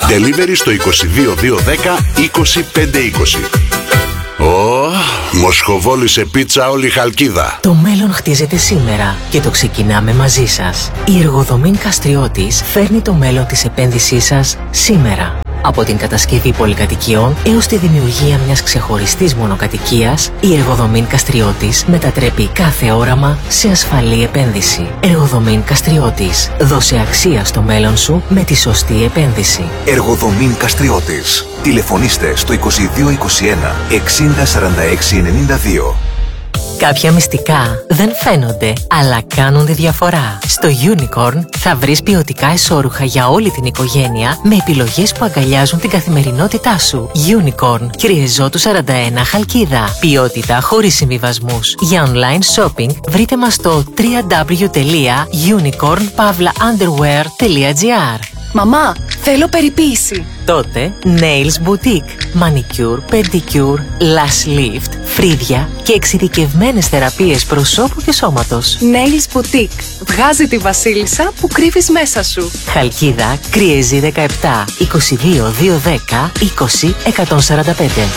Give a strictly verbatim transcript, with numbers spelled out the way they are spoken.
Delivery στο είκοσι δύο δύο δέκα είκοσι πέντε είκοσι. Ω, μοσχοβόλησε πίτσα όλη η Χαλκίδα. Το μέλλον χτίζεται σήμερα και το ξεκινάμε μαζί σας. Η Εργοδομήν Καστριώτης φέρνει το μέλλον της επένδυσής σας σήμερα. Από την κατασκευή πολυκατοικιών έως τη δημιουργία μιας ξεχωριστής μονοκατοικίας, η Εργοδομήν Καστριώτης μετατρέπει κάθε όραμα σε ασφαλή επένδυση. Εργοδομήν Καστριώτης. Δώσε αξία στο μέλλον σου με τη σωστή επένδυση. Εργοδομήν Καστριώτης. Τηλεφωνήστε στο είκοσι δύο είκοσι ένα εξήντα σαράντα έξι ενενήντα δύο. Κάποια μυστικά δεν φαίνονται, αλλά κάνουν τη διαφορά. Στο Unicorn θα βρεις ποιοτικά εσώρουχα για όλη την οικογένεια με επιλογές που αγκαλιάζουν την καθημερινότητά σου. Unicorn, Κυριεζώτου σαράντα ένα, Χαλκίδα. Ποιότητα χωρίς συμβιβασμούς. Για online shopping βρείτε μας στο double-u double-u double-u τελεία unicorn pavla underwear τελεία gr. Μαμά, θέλω περιποίηση. Τότε Nails Boutique. Manicure, Pedicure, Lash Lift, φρύδια και εξειδικευμένες θεραπείες προσώπου και σώματος. Nails Boutique. Βγάζει τη βασίλισσα που κρύβεις μέσα σου. Χαλκίδα, Κριεζή δεκαεπτά, είκοσι δύο δύο δέκα είκοσι εκατόν σαράντα πέντε.